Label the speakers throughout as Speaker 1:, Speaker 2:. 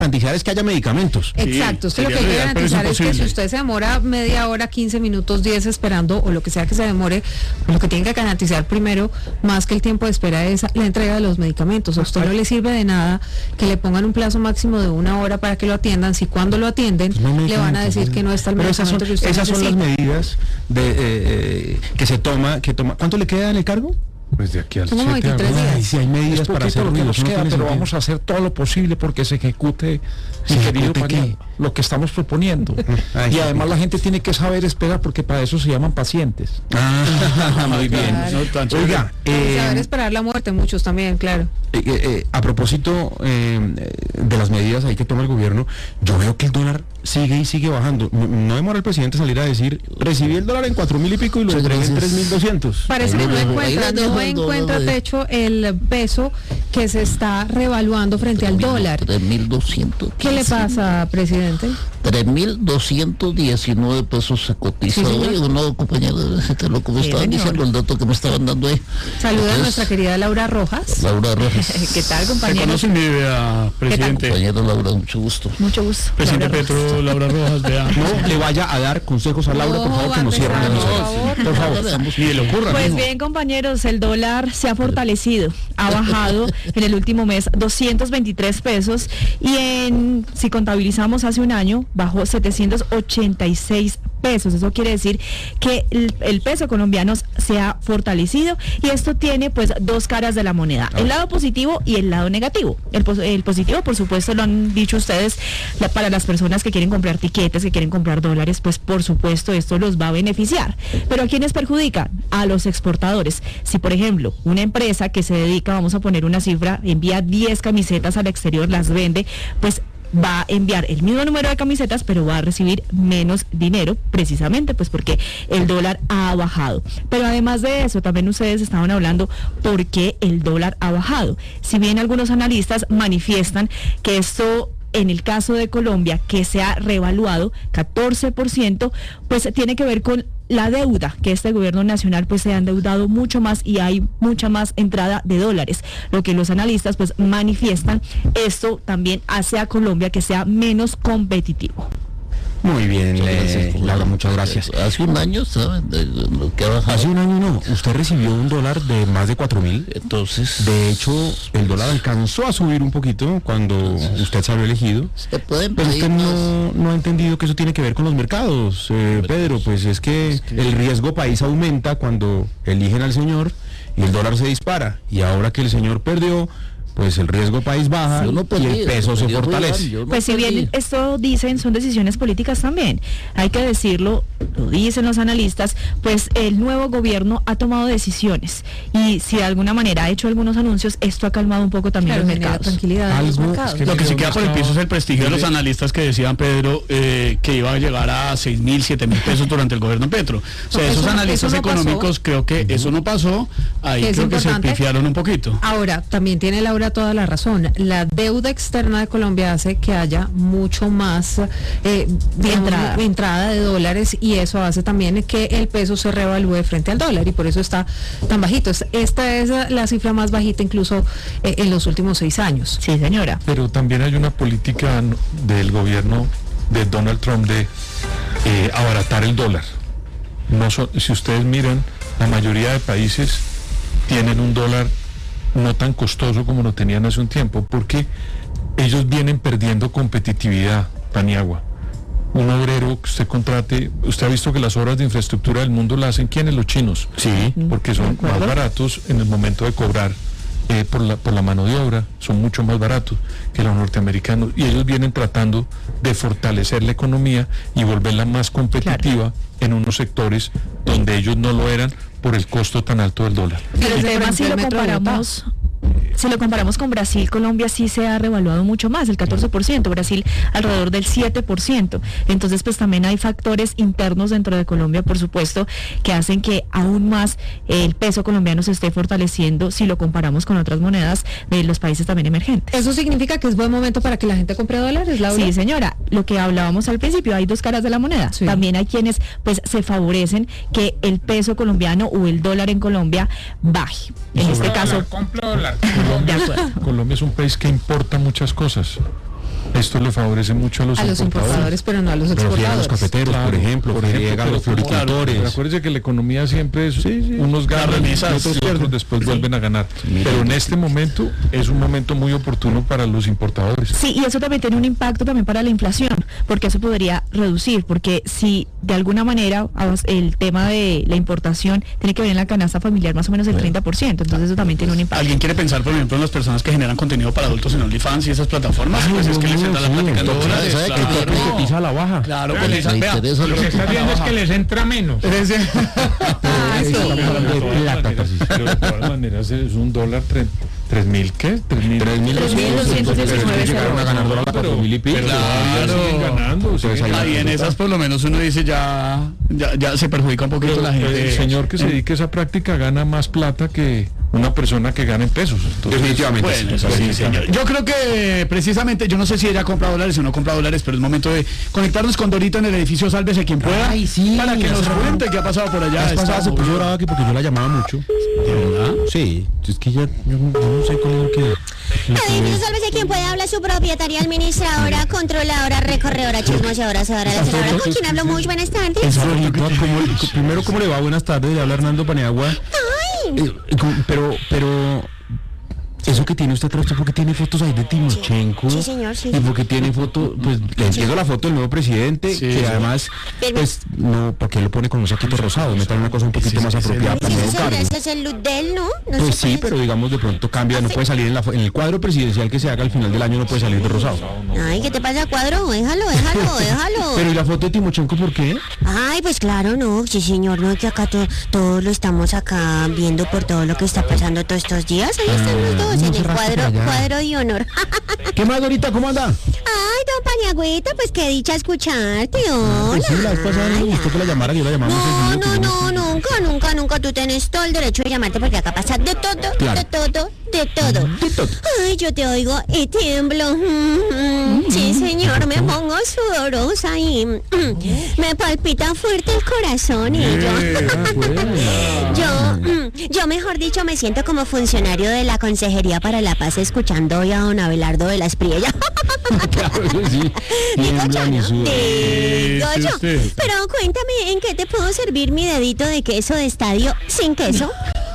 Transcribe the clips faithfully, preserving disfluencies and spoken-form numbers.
Speaker 1: garantizar es que haya medicamentos.
Speaker 2: Exacto,
Speaker 3: sí,
Speaker 2: usted lo que hay que garantizar es, es que si usted se demora media hora, quince minutos, diez esperando, o lo que sea que se demore, lo que tiene que garantizar primero, más que el tiempo de espera, es la entrega de los medicamentos. A usted no le sirve de nada que le pongan un plazo máximo de una hora para que lo atiendan, si cuando lo atienden no le van a decir que no está el
Speaker 1: Pero
Speaker 2: medicamento
Speaker 1: esas son,
Speaker 2: que usted
Speaker 1: esas
Speaker 2: necesita.
Speaker 1: son las medidas de, eh, eh, que se toma, que toma. ¿Cuánto le queda en el cargo?
Speaker 4: Pues de aquí al
Speaker 2: Como
Speaker 4: siete de
Speaker 2: veintitrés
Speaker 4: agosto.
Speaker 2: días.
Speaker 1: Ay, si hay medidas
Speaker 4: Es
Speaker 1: para
Speaker 4: poquito
Speaker 1: hacer
Speaker 4: lo que
Speaker 1: ruido,
Speaker 4: nos
Speaker 1: eso no
Speaker 4: queda,
Speaker 1: tiene
Speaker 4: pero
Speaker 1: sentido.
Speaker 4: vamos a hacer todo lo posible porque se ejecute,
Speaker 1: ¿Se
Speaker 4: mi querido
Speaker 1: ejecute
Speaker 4: Mariano,
Speaker 1: qué?
Speaker 4: lo que estamos proponiendo.
Speaker 1: Ay,
Speaker 4: Y además
Speaker 1: sí.
Speaker 4: la gente tiene que saber esperar porque para eso se llaman pacientes.
Speaker 1: Ah, muy bien.
Speaker 2: Claro.
Speaker 3: No tan chévere.
Speaker 1: Oiga,
Speaker 2: Hay que saber
Speaker 1: eh,
Speaker 2: esperar la muerte, muchos también, claro.
Speaker 1: Eh, eh, a propósito eh, de las medidas ahí que toma el gobierno, yo veo que el dólar sigue y sigue bajando. No, no demora el presidente salir a decir, recibí el dólar en cuatro mil y pico y lo entregué en tres mil doscientos.
Speaker 2: Parece que no encuentra, no encuentra techo el peso que se está revaluando frente al dólar.
Speaker 5: tres mil doscientos.
Speaker 2: ¿Qué le pasa, presidente?
Speaker 5: tres mil doscientos diecinueve pesos se cotiza.
Speaker 2: Sí, señor.
Speaker 5: Oye, no, compañero, este lo que me
Speaker 2: Sí,
Speaker 5: estaban
Speaker 2: señor.
Speaker 5: diciendo, el dato que me estaban dando ahí.
Speaker 2: Saluda a
Speaker 5: Entonces,
Speaker 2: nuestra querida Laura Rojas.
Speaker 5: Laura Rojas.
Speaker 2: ¿Qué tal,
Speaker 3: Se
Speaker 2: compañero?
Speaker 3: conoce mi idea, presidente.
Speaker 5: Compañero Laura, mucho gusto.
Speaker 2: Mucho gusto.
Speaker 3: Presidente
Speaker 2: Laura Rojas.
Speaker 3: Petro, Laura Rojas, vea.
Speaker 1: No le vaya a dar consejos a Laura, por
Speaker 2: No,
Speaker 1: favor, que nos cierre la
Speaker 2: Valdemar, por
Speaker 1: emisora.
Speaker 2: favor.
Speaker 1: Por favor.
Speaker 3: Ni le ocurra.
Speaker 6: Pues
Speaker 3: ¿no?
Speaker 6: bien, compañeros, el dólar se ha fortalecido, ha bajado en el último mes doscientos veintitrés pesos y en, si contabilizamos hace un año, bajó setecientos ochenta y seis pesos. Eso quiere decir que el, el peso colombiano se ha fortalecido y esto tiene pues dos caras de la moneda, el lado positivo y el lado negativo. El, pos- el positivo, por supuesto, lo han dicho ustedes, la- para las personas que quieren comprar tiquetes, que quieren comprar dólares, pues por supuesto esto los va a beneficiar. Pero ¿a quiénes perjudica? A los exportadores. Si por ejemplo una empresa que se dedica, vamos a poner una cifra, envía diez camisetas al exterior, las vende, pues va a enviar el mismo número de camisetas, pero va a recibir menos dinero, precisamente pues porque el dólar ha bajado. Pero además de eso, también ustedes estaban hablando por qué el dólar ha bajado. Si bien algunos analistas manifiestan que esto, en el caso de Colombia, que se ha revaluado catorce por ciento, pues tiene que ver con la deuda, que este gobierno nacional pues se ha endeudado mucho más y hay mucha más entrada de dólares. Lo que los analistas pues manifiestan, esto también hace a Colombia que sea menos competitivo.
Speaker 1: Muy bien,
Speaker 5: Muchas
Speaker 1: eh,
Speaker 5: gracias, por-
Speaker 1: Laura, muchas gracias.
Speaker 5: Hace un año, ¿saben? De- de lo que ha bajado.
Speaker 1: Hace un año no, usted recibió un dólar de más de cuatro mil.
Speaker 5: Entonces,
Speaker 1: De hecho, el dólar alcanzó a subir un poquito cuando usted salió elegido.
Speaker 5: se pueden
Speaker 1: Pero
Speaker 5: pedir
Speaker 1: usted
Speaker 5: más.
Speaker 1: no, no ha entendido que eso tiene que ver con los mercados, eh, Pedro. Pues es que el riesgo país aumenta cuando eligen al señor y el dólar se dispara. Y ahora que el señor perdió, pues el riesgo país baja
Speaker 5: Yo no
Speaker 1: y
Speaker 5: perdí,
Speaker 1: el peso se
Speaker 5: yo no
Speaker 1: fortalece.
Speaker 5: yo no
Speaker 6: Pues si
Speaker 5: perdí.
Speaker 6: bien esto dicen, son decisiones políticas también, hay que decirlo, lo dicen los analistas, pues el nuevo gobierno ha tomado decisiones y si de alguna manera ha hecho algunos anuncios, esto ha calmado un poco también
Speaker 2: Claro,
Speaker 6: los
Speaker 2: genera
Speaker 6: mercados.
Speaker 2: tranquilidad en los
Speaker 1: Algo-
Speaker 2: mercados.
Speaker 4: es que
Speaker 3: Lo que se queda por el piso es el prestigio de los
Speaker 4: Mire.
Speaker 3: analistas que decían, Pedro, eh, que iba a llegar a seis mil, siete mil pesos durante el gobierno Petro. O sea,
Speaker 2: No,
Speaker 3: esos
Speaker 2: eso no-
Speaker 3: analistas
Speaker 2: eso no pasó.
Speaker 3: económicos, creo que eso no pasó. Ahí
Speaker 2: Es
Speaker 3: creo que se
Speaker 2: importante.
Speaker 3: pifiaron un poquito.
Speaker 2: Ahora, también tiene Laura toda la razón. La deuda externa de Colombia hace que haya mucho más eh, digamos,
Speaker 6: Entrada.
Speaker 2: entrada de dólares y eso hace también que el peso se revalúe frente al dólar y por eso está tan bajito. Es- Esta es la cifra más bajita incluso eh, en los últimos seis años.
Speaker 6: Sí, señora.
Speaker 4: Pero también hay una política n- del gobierno de Donald Trump de eh, abaratar el dólar. No so- si ustedes miran, la mayoría de países tienen un dólar no tan costoso como lo tenían hace un tiempo, porque ellos vienen perdiendo competitividad, Paniagua. Un obrero que usted contrate, usted ha visto que las obras de infraestructura del mundo las hacen ¿quiénes? Los chinos.
Speaker 1: Sí.
Speaker 4: Porque son más baratos en el momento de cobrar eh, por la por la mano de obra, son mucho más baratos que los norteamericanos y ellos vienen tratando de fortalecer la economía y volverla más competitiva en unos sectores donde ellos no lo eran por el costo tan alto del dólar.
Speaker 6: Pero el
Speaker 2: Desde, por
Speaker 6: tema, si
Speaker 2: ejemplo,
Speaker 6: lo
Speaker 2: el metro de Bogotá.
Speaker 6: comparamos, si lo comparamos con Brasil, Colombia sí se ha revaluado mucho más, el catorce por ciento, Brasil alrededor del siete por ciento. Entonces, pues también hay factores internos dentro de Colombia, por supuesto, que hacen que aún más el peso colombiano se esté fortaleciendo si lo comparamos con otras monedas de los países también emergentes.
Speaker 2: ¿Eso significa que es buen momento para que la gente compre dólares, Laura?
Speaker 6: Sí, señora, lo que hablábamos al principio, hay dos caras de la moneda.
Speaker 2: Sí.
Speaker 6: También hay quienes pues se favorecen que el peso colombiano o el dólar en Colombia baje. En este caso,
Speaker 7: Compro dólar.
Speaker 6: de acuerdo.
Speaker 4: Colombia es un país que importa muchas cosas Esto le favorece mucho a los
Speaker 2: a los importadores, pero no a los
Speaker 1: Pero
Speaker 2: exportadores.
Speaker 1: friegan los cafeteros,
Speaker 4: Claro,
Speaker 1: por ejemplo,
Speaker 4: por
Speaker 1: que
Speaker 4: ejemplo,
Speaker 1: llegan
Speaker 4: pero
Speaker 1: los
Speaker 4: como-
Speaker 1: floricultores.
Speaker 4: Pero acuérdese que la economía siempre es
Speaker 1: Sí, sí.
Speaker 4: unos ganan y
Speaker 3: remesas,
Speaker 4: otros
Speaker 3: sí.
Speaker 4: pierden, después vuelven a ganar. Pero en este momento es un momento muy oportuno para los importadores.
Speaker 6: Sí, y eso también tiene un impacto también para la inflación, porque eso podría reducir, porque si de alguna manera vamos, el tema de la importación tiene que ver en la canasta familiar más o menos el treinta por ciento, entonces eso también tiene un impacto.
Speaker 3: ¿Alguien quiere pensar, por ejemplo, en las personas que generan contenido para adultos en OnlyFans y esas plataformas? Pues es que les entra la
Speaker 1: sí,
Speaker 3: plática en
Speaker 1: entonces,
Speaker 3: dólares.
Speaker 5: ¿sabe qué?
Speaker 3: Claro.
Speaker 1: Que cotiza a la baja.
Speaker 3: Claro,
Speaker 5: Me
Speaker 3: cotiza. Vea,
Speaker 5: interesa
Speaker 3: lo
Speaker 5: lo
Speaker 3: que
Speaker 5: que
Speaker 3: está viendo es que les
Speaker 7: entra menos.
Speaker 2: Ah, sí.
Speaker 1: Estamos hablando de plata, Tarcisio.
Speaker 4: Pero de todas maneras es un dólar tre- tres mil, ¿qué? Tres mil.
Speaker 1: tres mil
Speaker 6: doscientos diecinueve
Speaker 1: llegaron a ganar dólar a cuatro mil y pico.
Speaker 4: Pero todavía
Speaker 3: Claro.
Speaker 4: siguen ganando.
Speaker 1: Entonces,
Speaker 4: siguen
Speaker 1: ahí
Speaker 3: ahí en esas por lo menos uno dice ya, ya, ya se perjudica un poquito
Speaker 4: Pero
Speaker 3: la gente.
Speaker 4: el señor que se dedique a esa práctica gana más plata que una persona que gana en pesos. Entonces,
Speaker 1: Definitivamente.
Speaker 3: Bueno, eso sí, señor. Yo creo que precisamente, yo no sé si ella compra dólares o no compra dólares, pero es momento de conectarnos con Dorito en el edificio Sálvese quien pueda.
Speaker 1: Ay, sí,
Speaker 3: para que nos
Speaker 1: esa-
Speaker 3: cuente qué ha pasado por allá.
Speaker 1: La vez pasada
Speaker 3: Está
Speaker 1: se puso
Speaker 3: movido.
Speaker 1: brava aquí porque yo la llamaba mucho.
Speaker 3: ¿De verdad?
Speaker 1: Sí, es que ya, yo no, yo no sé cuál es lo que...
Speaker 8: Edificio Sálvese quien pueda, habla su propietaria, administradora, controladora, recorredora, chismoseadora, cedora, legisladora. ¿Con quién hablo? Muy buenas tardes.
Speaker 1: Florita, ¿cómo- primero, ¿cómo le va? Buenas tardes, le habla Hernando Paniagua.
Speaker 8: Ay,
Speaker 1: Eh, eh, como- pero, pero, eso que tiene usted atrás, ¿por qué tiene fotos ahí de Timochenko?
Speaker 8: Sí, señor, sí.
Speaker 1: Y porque tiene foto, pues le entiendo la foto del nuevo presidente,
Speaker 3: Sí,
Speaker 1: que
Speaker 3: sí.
Speaker 1: además,
Speaker 8: Pero-
Speaker 1: pues, no, ¿para qué lo pone con un saquito rosado? Metan una cosa un poquito más apropiada para
Speaker 8: ese
Speaker 1: el
Speaker 8: es
Speaker 1: nuevo
Speaker 8: el,
Speaker 1: cargo.
Speaker 8: ese es el look de él, ¿no? No
Speaker 1: Pues
Speaker 8: sé
Speaker 1: sí,
Speaker 8: cuál
Speaker 1: pero
Speaker 8: es.
Speaker 1: digamos de pronto cambia, no puede salir en, la, fo- en el cuadro presidencial que se haga al final del año, no puede salir de rosado.
Speaker 8: Ay, ¿qué te pasa, cuadro? Déjalo, déjalo, déjalo.
Speaker 1: Pero ¿y la foto de Timochenko por qué?
Speaker 8: Ay, pues claro, no, sí señor, no, que acá to- todos lo estamos acá viendo por todo lo que está pasando todos estos días. Ahí están los dos,
Speaker 1: no
Speaker 8: en
Speaker 1: se
Speaker 8: el
Speaker 1: rasque
Speaker 8: cuadro,
Speaker 1: para allá.
Speaker 8: cuadro de honor.
Speaker 1: ¿Qué más, Dorita? ¿Cómo anda?
Speaker 8: Ay, don Paniagüita, pues qué dicha escucharte, hola.
Speaker 1: Pues sí, la vez pasada no me
Speaker 8: Ay,
Speaker 1: gustó que la llamara, yo la llamaba muy
Speaker 8: No,
Speaker 1: seguido, que
Speaker 8: no,
Speaker 1: yo
Speaker 8: no, nunca, nunca, nunca. Tú tienes todo el derecho de llamarte porque acá pasa de todo,
Speaker 1: Claro.
Speaker 8: de todo, de todo.
Speaker 1: De todo.
Speaker 8: Ay, yo te oigo y tiemblo. Mm, mm. Sí, señor, me pongo sudorosa y mm, me palpita fuerte el corazón y yo... Yo, mm, yo mejor dicho, me siento como funcionario de la Consejería para la Paz escuchando hoy a don Abelardo de la Espriella.
Speaker 1: Claro, eso sí.
Speaker 8: Digo yo,
Speaker 1: Tiemblan y
Speaker 8: ¿no?
Speaker 1: sudan.
Speaker 8: Digo
Speaker 3: Sí,
Speaker 8: yo.
Speaker 3: usted.
Speaker 8: Pero cuéntame, ¿en qué te puedo servir mi dedito de queso de estadio sin queso?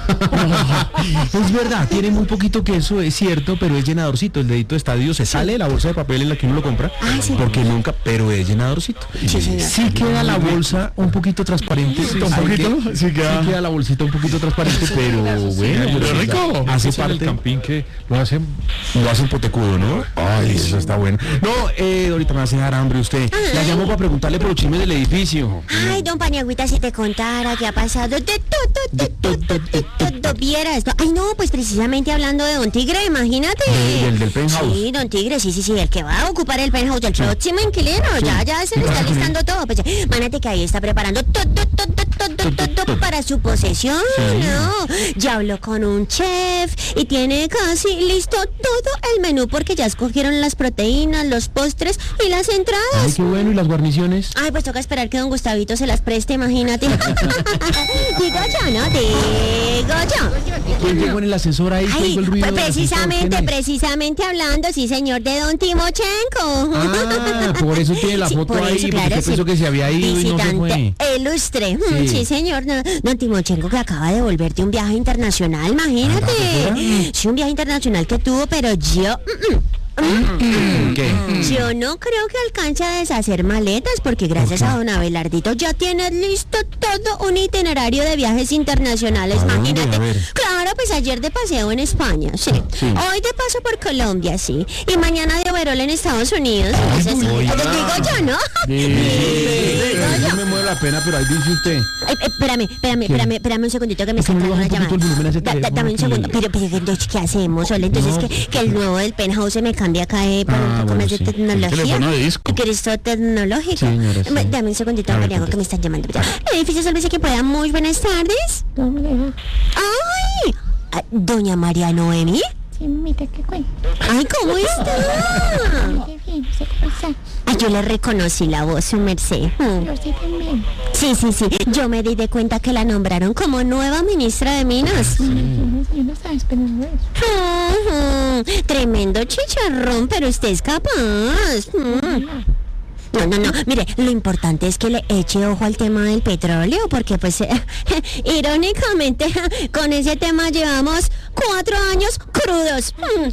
Speaker 1: Es verdad, tiene muy poquito queso, es cierto, pero es llenadorcito. El dedito de estadio se sale de la bolsa de papel en la que uno lo compra,
Speaker 8: Ah, sí.
Speaker 1: porque nunca, pero es llenadorcito.
Speaker 8: Sí, señor.
Speaker 1: Sí queda la bolsa un poquito transparente.
Speaker 3: un
Speaker 1: Hay
Speaker 3: poquito,
Speaker 1: que-
Speaker 3: sí
Speaker 1: sí
Speaker 3: queda.
Speaker 1: queda la bolsita un poquito transparente, pero bueno,
Speaker 3: pero
Speaker 1: pero
Speaker 3: rico.
Speaker 1: hace
Speaker 4: ese es el
Speaker 1: parte.
Speaker 4: campín que lo hacen.
Speaker 1: Lo hace un potecudo, ¿no? Ay, eso está bueno. No, eh, ahorita me hace dar hambre usted. La llamo para preguntarle por los chismes del edificio.
Speaker 8: Ay, don Paniagüita, si te contara qué ha pasado de todo, de todo, de todo, viera esto. Ay, no, pues precisamente hablando de don Tigre, imagínate.
Speaker 1: Del- del- del penthouse.
Speaker 8: Sí, don Tigre, sí, sí, sí, el que va a ocupar el penthouse del próximo inquilino. Ya, ya se le está listando todo. Pues, imagínate que ahí está preparando todo, todo, todo, todo, todo para su posesión, ¿no? Ya habló con un chef y tiene casi listo todo el menú porque ya escogieron las proteínas, los postres y las entradas.
Speaker 1: Ay, qué bueno, ¿y las guarniciones?
Speaker 8: Ay, pues toca esperar que don Gustavito se las preste, imagínate. Digo yo, ¿no? Digo yo.
Speaker 1: ¿Quién llegó en el ascensor ahí? ¿Qué
Speaker 8: Ay,
Speaker 1: oigo el ruido
Speaker 8: pues
Speaker 1: del ascensor?
Speaker 8: precisamente,
Speaker 1: ¿Quién es?
Speaker 8: precisamente hablando, sí señor, de don Timochenko.
Speaker 1: Ah, por eso tiene la
Speaker 8: Sí,
Speaker 1: foto
Speaker 8: por
Speaker 1: ahí,
Speaker 8: eso,
Speaker 1: porque
Speaker 8: claro,
Speaker 1: usted
Speaker 8: sí.
Speaker 1: pensó que se había ido y no se fue.
Speaker 8: Visitante ilustre. Mm,
Speaker 1: Sí.
Speaker 8: Sí, señor. No, don Timochenko que acaba de volverte un viaje internacional, imagínate. Sí, un viaje internacional que tuvo, pero yo... mm, mm,
Speaker 1: ¿Qué?
Speaker 8: Yo no creo que alcance a deshacer maletas porque gracias a don Abelardito ya tienes listo todo un itinerario de viajes internacionales,
Speaker 1: ¿A dónde?
Speaker 8: imagínate.
Speaker 1: A ver.
Speaker 8: Claro, pues ayer de paseo en España, sí.
Speaker 1: Sí.
Speaker 8: Hoy de paso por Colombia, sí. Y mañana de overol en Estados Unidos. Entonces, sí.
Speaker 1: oiga.
Speaker 8: Pues digo yo, ¿no? Digo
Speaker 1: Yo me muero la pena, pero ahí dice usted.
Speaker 8: Ay, espérame, espérame, espérame, espérame un segundito que me
Speaker 1: ¿Por qué
Speaker 8: está
Speaker 1: no le
Speaker 8: entrando una
Speaker 1: baja un poquito el volumen a ese
Speaker 8: llamada. Da- da-
Speaker 1: teléfono
Speaker 8: Dame un
Speaker 1: que-
Speaker 8: segundo. Pero, pero, entonces, ¿qué hacemos, Sol? Entonces,
Speaker 1: No,
Speaker 8: que,
Speaker 1: pues,
Speaker 8: que el nuevo del penthouse se me cambia acá eh, por
Speaker 1: Ah,
Speaker 8: un poco
Speaker 1: bueno,
Speaker 8: más de
Speaker 1: sí.
Speaker 8: tecnología.
Speaker 3: El teléfono de disco.
Speaker 8: ¿Y quieres todo tecnológico?
Speaker 1: Sí, señora, sí.
Speaker 8: Ma- Dame un segundito,
Speaker 1: A ver,
Speaker 8: Mariago, que me están llamando. El edificio Sálvese que pueda. Muy buenas tardes. ¡Ay! Ah, Doña María Noemi.
Speaker 9: Sí, mamita, ¿qué cuenta?
Speaker 8: ¡Ay, cómo está!
Speaker 9: Qué bien, no sé cómo está.
Speaker 8: Ay, Ay, yo le reconocí la voz, su merced. Mm. Sí, sí, sí. Yo me di de cuenta que la nombraron como nueva ministra de Minas. Ujú. Tremendo chicharrón, pero usted es capaz. Mm. No, no, no, mire, lo importante es que le eche ojo al tema del petróleo, porque pues, eh, irónicamente, con ese tema llevamos cuatro años crudos.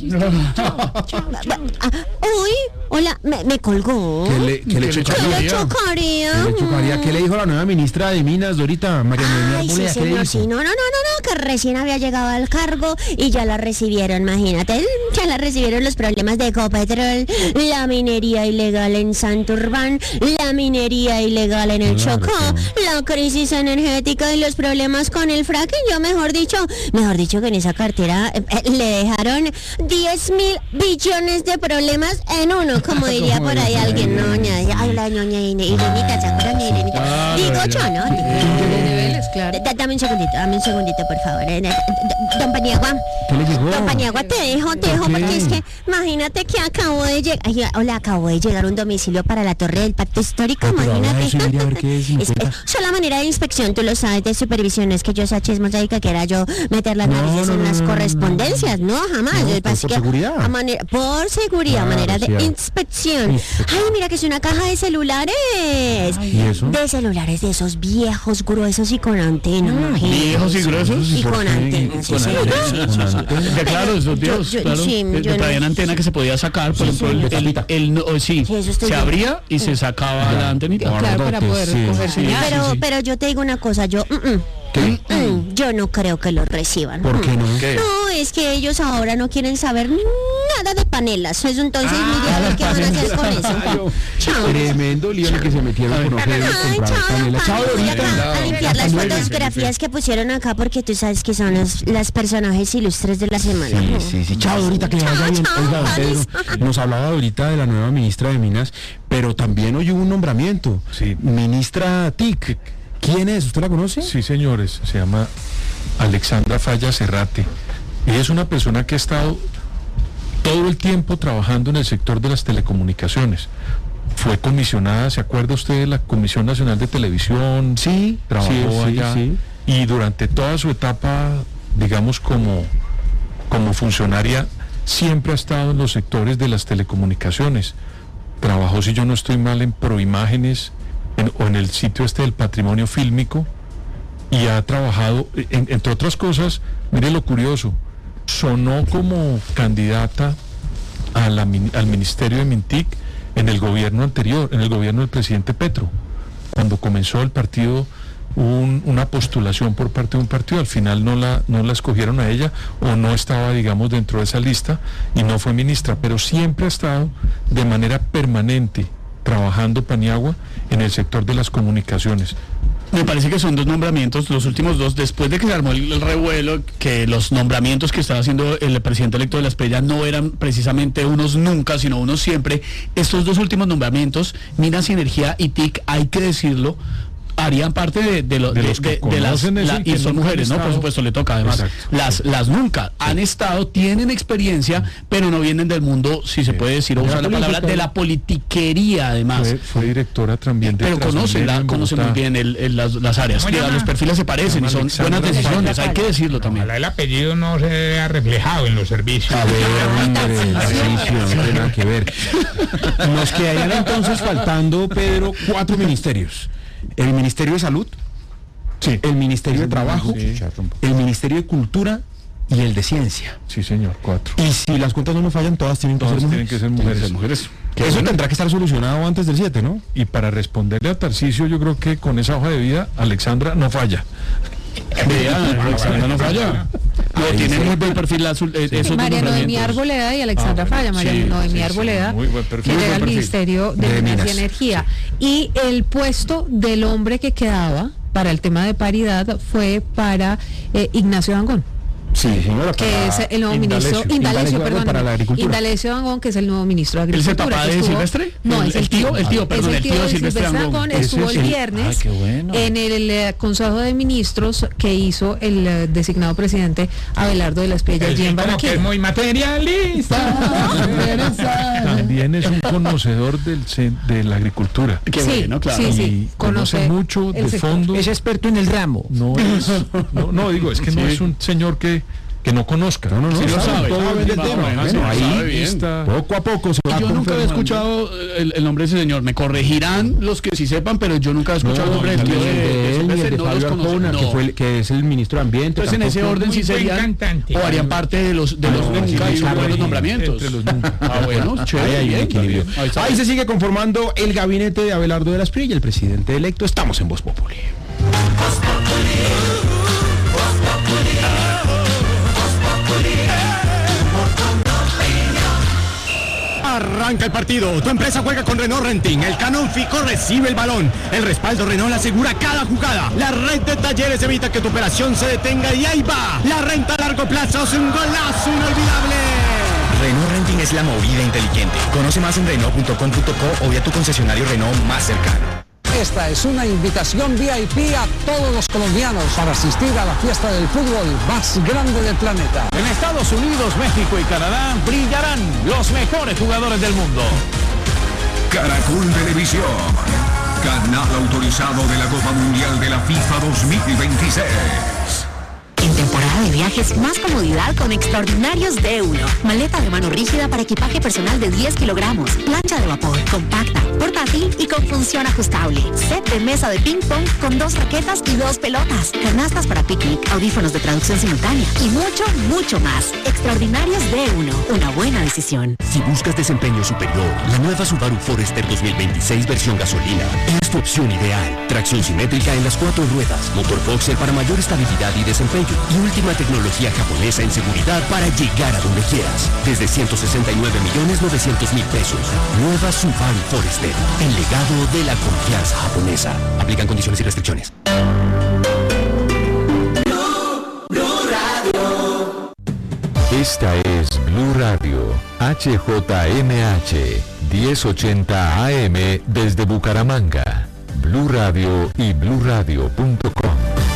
Speaker 8: Uy, hola, me, me colgó.
Speaker 1: ¿Qué le, qué le
Speaker 8: ¿Qué
Speaker 1: chocaría?
Speaker 8: le chocaría?
Speaker 1: ¿Qué le chocaría? ¿Qué le dijo la nueva ministra de Minas, Dorita, María Noemí
Speaker 8: Ay, sí,
Speaker 1: Arboleda? ¿Qué le
Speaker 8: señor,
Speaker 1: dijo?
Speaker 8: sí, no, no, no, no, no, que recién había llegado al cargo y ya la recibieron, imagínate, ya la recibieron los problemas de Ecopetrol, la minería ilegal en Santurbán, la minería ilegal en el
Speaker 1: Claro,
Speaker 8: Chocó,
Speaker 1: sí.
Speaker 8: la crisis energética y los problemas con el fracking. Yo mejor dicho, mejor dicho que en esa cartera eh, eh, le dejaron diez mil billones de problemas en uno, como diría por ahí alguien, no, ña, ay, la ñoña Irenita, ¿se acuerdan de Irenita? Digo yo, ¿no?
Speaker 2: De Vélez, claro.
Speaker 8: Da- Dame un segundito, dame un segundito, por favor. Eh, eh, Don Paniagua,
Speaker 1: ¿Qué le llegó?
Speaker 8: Don Paniagua, te dejo, te dejo,
Speaker 1: ¿Por qué?
Speaker 8: porque es que imagínate que acabo de llegar, ay, hola, acabo de llegar un domicilio para la Torre del Pacto Histórico,
Speaker 1: Ah, pero habla
Speaker 8: imagínate.
Speaker 1: de eso y mire a ver qué es, y me
Speaker 8: Es que
Speaker 1: cuenta.
Speaker 8: sola manera de inspección, tú lo sabes, de supervisión, es que yo esa chismosaica que era yo meter las
Speaker 1: No,
Speaker 8: narices
Speaker 1: no,
Speaker 8: en
Speaker 1: no,
Speaker 8: las
Speaker 1: no,
Speaker 8: correspondencias, no, jamás.
Speaker 1: No,
Speaker 8: Lo que
Speaker 1: por-
Speaker 8: pasa es
Speaker 1: por
Speaker 8: que
Speaker 1: seguridad.
Speaker 8: a manera- por seguridad,
Speaker 1: Claro,
Speaker 8: manera de
Speaker 1: sí.
Speaker 8: inspección.
Speaker 1: Inspección.
Speaker 8: Ay, mira que es una caja de celulares.
Speaker 1: ¿Y eso?
Speaker 8: De celulares de esos viejos, gruesos y con antena, imagínate.
Speaker 3: ¿Viejos y gruesos?
Speaker 8: Y
Speaker 1: ¿Por
Speaker 8: con
Speaker 1: qué?
Speaker 8: antena, sí,
Speaker 3: Con
Speaker 8: sí,
Speaker 3: antena,
Speaker 8: sí,
Speaker 1: con
Speaker 8: sí, sí.
Speaker 1: antena.
Speaker 3: Ya, claro, esos
Speaker 8: Yo-
Speaker 3: Dios,
Speaker 8: yo-
Speaker 3: claro.
Speaker 8: sí,
Speaker 3: eh,
Speaker 8: yo no-
Speaker 3: traían antena que se podía sacar, por ejemplo, el, el, el- no, sí,
Speaker 8: Sí, eso estoy
Speaker 3: se
Speaker 8: viendo.
Speaker 3: abría y se sacaba la antenita.
Speaker 2: Claro, para poder
Speaker 1: Sí.
Speaker 2: coger
Speaker 3: Sí.
Speaker 2: señal.
Speaker 8: Pero,
Speaker 3: sí, sí.
Speaker 8: pero yo te digo una cosa, yo, mm, mm,
Speaker 1: ¿Qué?
Speaker 8: mm, yo no creo que los reciban.
Speaker 1: ¿Por qué no?
Speaker 3: ¿Qué?
Speaker 8: No, es que ellos ahora no quieren saber nada de panelas. Eso entonces, mire a ver qué van a hacer con eso. Chao.
Speaker 1: Tremendo lío en el que se metieron con Ojeda y
Speaker 8: Ay,
Speaker 1: comprar
Speaker 8: chao,
Speaker 1: panela. Chao,
Speaker 8: Juan, voy
Speaker 1: Dorita.
Speaker 8: acá a limpiar las fotografías que pusieron acá porque tú sabes que son los, las personajes ilustres de la semana.
Speaker 1: Sí, sí, sí. Chao, Dorita, que le vaya
Speaker 8: Chao,
Speaker 1: bien.
Speaker 8: chao,
Speaker 1: Oiga, don
Speaker 8: Juanis.
Speaker 1: Pedro, nos hablaba ahorita de la nueva ministra de Minas, pero también hoy hubo un nombramiento.
Speaker 4: Sí.
Speaker 1: Ministra T I C. ¿Quién es? ¿Usted la conoce?
Speaker 4: Sí, señores, se llama Alexandra Falla Cerrate. Ella es una persona que ha estado todo el tiempo trabajando en el sector de las telecomunicaciones. Fue comisionada, ¿se acuerda usted de la Comisión Nacional de Televisión?
Speaker 1: Sí,
Speaker 4: Trabajó
Speaker 1: sí, sí,
Speaker 4: allá.
Speaker 1: sí.
Speaker 4: Y durante toda su etapa, digamos, como, como funcionaria, siempre ha estado en los sectores de las telecomunicaciones. Trabajó, si yo no estoy mal, en Proimágenes en, o en el sitio este del patrimonio fílmico, y ha trabajado, en- entre otras cosas, mire lo curioso, sonó como candidata a la min- al ministerio de Mintic en el gobierno anterior, en el gobierno del presidente Petro. Cuando comenzó el partido, hubo un- una postulación por parte de un partido, al final no la, no la escogieron a ella, o no estaba, digamos, dentro de esa lista, y no fue ministra, pero siempre ha estado de manera permanente trabajando Paniagua en el sector de las comunicaciones.
Speaker 3: Me parece que son dos nombramientos, los últimos dos, después de que se armó el, el revuelo, que los nombramientos que estaba haciendo el presidente electo de la Espriella no eran precisamente unos nunca, sino unos siempre. Estos dos últimos nombramientos, Minas y Energía y T I C, hay que decirlo, harían parte de, de, lo-
Speaker 4: De
Speaker 3: de-
Speaker 4: los que
Speaker 3: de- de las
Speaker 4: conocen eso
Speaker 3: la-
Speaker 4: y
Speaker 3: y
Speaker 4: que
Speaker 3: son
Speaker 4: nunca han
Speaker 3: mujeres, ¿no? Por
Speaker 4: estado.
Speaker 3: supuesto, le toca además.
Speaker 4: Exacto.
Speaker 3: Las, las nunca han estado, tienen experiencia, pero no vienen del mundo, si se puede decir, o
Speaker 1: De la
Speaker 3: usar la palabra,
Speaker 1: política.
Speaker 3: de la politiquería además.
Speaker 4: Fue, fue directora también de
Speaker 3: Pero conoce,
Speaker 4: Transmilenio
Speaker 3: la,
Speaker 4: en
Speaker 3: conoce muy
Speaker 4: Bogotá.
Speaker 3: bien el- el- las, las áreas. Mira, los perfiles se parecen y son
Speaker 4: Alexandra
Speaker 3: buenas decisiones,
Speaker 4: Falla.
Speaker 3: hay que decirlo también.
Speaker 7: Ojalá el apellido no se vea reflejado en los servicios.
Speaker 1: A ver, hombre, Tarcisio, no tiene nada que ver. Nos quedarían entonces faltando, Pedro, cuatro ministerios. El Ministerio de Salud,
Speaker 4: Sí,
Speaker 1: el Ministerio de Trabajo,
Speaker 4: Sí.
Speaker 1: el Ministerio de Cultura y el de Ciencia.
Speaker 4: sí, señor, cuatro.
Speaker 1: Y si las cuentas no me fallan, todas tienen que
Speaker 4: Todas
Speaker 1: ser
Speaker 4: tienen
Speaker 1: mujeres.
Speaker 4: que ser mujeres.
Speaker 3: mujeres.
Speaker 1: Eso tendrá que estar solucionado antes del siete, ¿no?
Speaker 4: Y para responderle a Tarcisio, yo creo que con esa hoja de vida, Alexandra no falla.
Speaker 3: Vea, Alexandra no falla. No,
Speaker 1: Ahí
Speaker 3: tiene
Speaker 1: sí.
Speaker 3: muy buen perfil la, azul- eh, esos dos
Speaker 2: María Noemí
Speaker 3: nombramientos.
Speaker 2: Arboleda y Alexandra
Speaker 4: Ah, bueno,
Speaker 2: Falla. María
Speaker 3: sí,
Speaker 2: Noemí
Speaker 4: sí, sí,
Speaker 2: Arboleda,
Speaker 4: muy buen perfil.
Speaker 2: que
Speaker 3: Muy
Speaker 2: llega
Speaker 3: buen
Speaker 2: al
Speaker 3: perfil.
Speaker 2: Ministerio de,
Speaker 1: De
Speaker 2: Minas y
Speaker 1: Minas.
Speaker 2: Energía. Y el puesto del hombre que quedaba para el tema de paridad fue para eh, Ignacio Dangond.
Speaker 1: Sí, señora.
Speaker 2: Que es el nuevo ministro,
Speaker 1: Indalecio,
Speaker 2: Indalecio, perdón,
Speaker 1: para la agricultura.
Speaker 2: Indalecio Angón, que es el nuevo ministro de
Speaker 3: ¿Él es el
Speaker 2: Agricultura.
Speaker 3: papá
Speaker 2: que
Speaker 3: de
Speaker 2: estuvo-
Speaker 3: Silvestre?
Speaker 2: No, es el tío,
Speaker 3: el tío, perdón,
Speaker 2: es el tío de Silvestre Angón.
Speaker 1: Ese
Speaker 2: Estuvo
Speaker 1: es
Speaker 2: el
Speaker 1: el-
Speaker 2: viernes
Speaker 3: Ay, qué bueno.
Speaker 2: en el, eh, Consejo de Ministros que hizo el eh, designado presidente Abelardo de la Espriella allí en
Speaker 7: Como que es
Speaker 2: Barranquilla.
Speaker 7: muy materialista.
Speaker 4: También es un conocedor del, ce- de la agricultura.
Speaker 3: Qué
Speaker 2: Sí,
Speaker 3: bueno, claro.
Speaker 2: sí, sí.
Speaker 4: Y conoce mucho
Speaker 2: el
Speaker 4: de
Speaker 2: sector.
Speaker 4: fondo.
Speaker 7: Es experto en el ramo.
Speaker 4: No es, no, no, digo, es que no
Speaker 3: Sí.
Speaker 4: es un señor que, que no conozca.
Speaker 1: No, no, no,
Speaker 3: Sí lo sabe.
Speaker 1: todo
Speaker 3: Sabe
Speaker 1: bien del
Speaker 3: más o
Speaker 1: tema.
Speaker 3: menos,
Speaker 1: Bueno,
Speaker 3: sí,
Speaker 1: ahí
Speaker 3: sabe bien.
Speaker 4: está.
Speaker 1: poco a poco se va
Speaker 3: Yo nunca había
Speaker 1: confirmando.
Speaker 3: escuchado el, el nombre de ese señor. Me corregirán los que sí sepan, pero yo nunca he escuchado el nombre del tío
Speaker 1: ni
Speaker 3: de,
Speaker 1: el
Speaker 3: de
Speaker 1: de él, ni
Speaker 3: Silvestre,
Speaker 1: el de
Speaker 3: no los
Speaker 1: Fabio
Speaker 3: conozco.
Speaker 1: Arjona,
Speaker 3: No.
Speaker 1: que, fue el- que es el ministro de Ambiente.
Speaker 3: Entonces en ese
Speaker 1: tampoco.
Speaker 3: orden sí
Speaker 7: Muy buen
Speaker 3: serían
Speaker 7: cantante.
Speaker 3: o harían parte de los de los
Speaker 1: Ah,
Speaker 3: nunca
Speaker 1: sí,
Speaker 3: y
Speaker 1: sí,
Speaker 3: uno de los
Speaker 1: ahí,
Speaker 3: nombramientos.
Speaker 4: entre los nunca.
Speaker 3: Ah, bueno,
Speaker 1: Ahí
Speaker 3: chévere,
Speaker 1: hay un
Speaker 3: bien,
Speaker 1: equilibrio.
Speaker 3: bien. Ahí está.
Speaker 1: Ahí se sigue conformando el gabinete de Abelardo de la Espriella, el presidente electo. Estamos en Voz Populi.
Speaker 9: Arranca el partido, tu empresa juega con Renault Renting, el Canon Fico recibe el balón, el respaldo Renault asegura cada jugada, la red de talleres evita que tu operación se detenga y ahí va, la renta a largo plazo es un golazo inolvidable.
Speaker 10: Renault Renting es la movida inteligente. Conoce más en Renault punto com punto co o vía tu concesionario Renault más cercano.
Speaker 11: Esta es una invitación V I P a todos los colombianos para asistir a la fiesta del fútbol más grande del planeta.
Speaker 12: En Estados Unidos, México y Canadá brillarán los mejores jugadores del mundo.
Speaker 13: Caracol Televisión, canal autorizado de la Copa Mundial de la FIFA dos mil veintiséis.
Speaker 14: En temporada de viajes, más comodidad con Extraordinarios de Uno. Maleta de mano rígida para equipaje personal de diez kilogramos. Plancha de vapor, compacta, portátil y con función ajustable. Set de mesa de ping pong con dos raquetas y dos pelotas. Canastas para picnic, audífonos de traducción simultánea y mucho, mucho más. Extraordinarios de Uno. Una buena decisión.
Speaker 15: Si buscas desempeño superior, la nueva Subaru Forester dos mil veintiséis versión gasolina es tu opción ideal. Tracción simétrica en las cuatro ruedas, motor boxer para mayor estabilidad y desempeño y última tecnología japonesa en seguridad para llegar a donde quieras. Desde ciento sesenta y nueve millones novecientos mil pesos. Nueva Subaru Forester, el legado de la confianza japonesa. Aplican condiciones y restricciones.
Speaker 16: Esta es Blue Radio, H J M H, diez ochenta A M desde Bucaramanga. Blue Radio y blue radio punto com.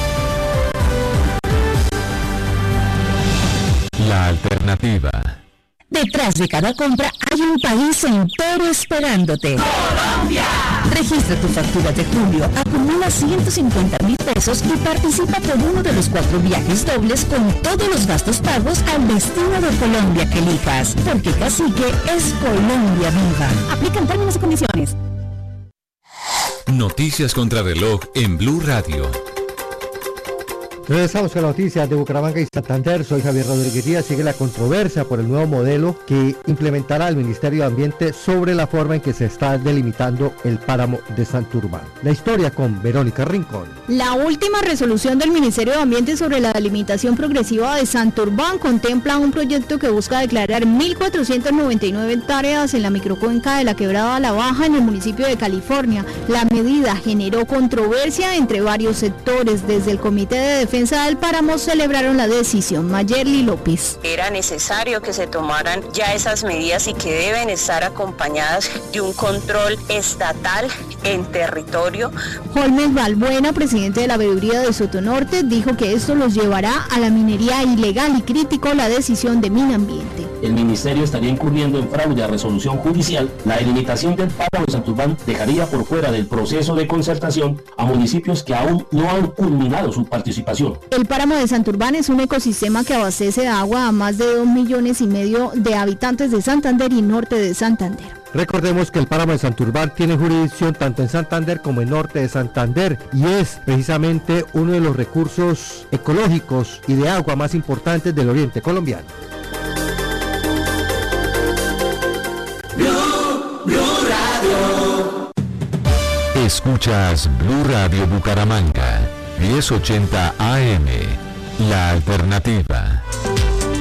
Speaker 16: La alternativa.
Speaker 17: Detrás de cada compra hay un país entero esperándote. ¡Colombia! Registra tu factura de julio, acumula ciento cincuenta mil pesos y participa por uno de los cuatro viajes dobles con todos los gastos pagos al destino de Colombia que elijas. Porque Cacique es Colombia viva. Aplican términos y condiciones.
Speaker 16: Noticias contra reloj en Blue Radio.
Speaker 18: Regresamos con las noticias de Bucaramanga y Santander. Soy Javier Rodríguez Díaz. Sigue la controversia por el nuevo modelo que implementará el Ministerio de Ambiente sobre la forma en que se está delimitando el páramo de Santurbán. La historia con Verónica Rincón.
Speaker 6: La última resolución del Ministerio de Ambiente sobre la delimitación progresiva de Santurbán contempla un proyecto que busca declarar mil cuatrocientas noventa y nueve hectáreas en la microcuenca de la Quebrada La Baja en el municipio de California. La medida generó controversia entre varios sectores. Desde el Comité de Defensa del Páramo celebraron la decisión. Mayerly López.
Speaker 19: Era necesario que se tomaran ya esas medidas y que deben estar acompañadas de un control estatal en territorio.
Speaker 6: Holmes Balbuena, presidente de la veeduría de Sotonorte, dijo que esto los llevará a la minería ilegal y criticó la decisión de Minambiente.
Speaker 20: El ministerio estaría incurriendo en fraude a resolución judicial. La delimitación del páramo de Santurbán dejaría por fuera del proceso de concertación a municipios que aún no han culminado su participación.
Speaker 6: El páramo de Santurbán es un ecosistema que abastece de agua a más de dos millones y medio de habitantes de Santander y norte de Santander.
Speaker 18: Recordemos que el páramo de Santurbán tiene jurisdicción tanto en Santander como en norte de Santander y es precisamente uno de los recursos ecológicos y de agua más importantes del oriente colombiano.
Speaker 16: Blue, Blue Radio. Escuchas Blue Radio Bucaramanga, diez ochenta A M, la alternativa.